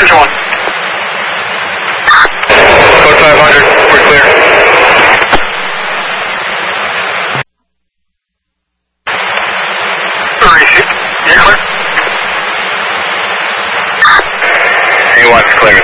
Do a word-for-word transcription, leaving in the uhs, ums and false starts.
engine one. Code five hundred, we're clear. You're clear. A one's clear.